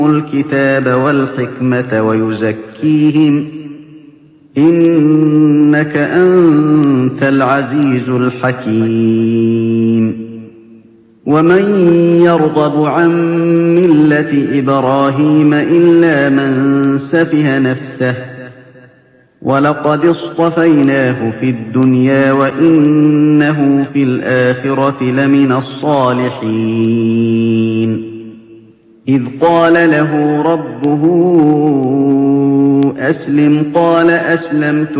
الكتاب والحكمة ويزكيهم إنك أنت العزيز الحكيم. ومن يرغب عن ملة إبراهيم إلا من سفه نفسه ولقد اصطفيناه في الدنيا وإنه في الآخرة لمن الصالحين. إذ قال له ربه أسلم قال أسلمت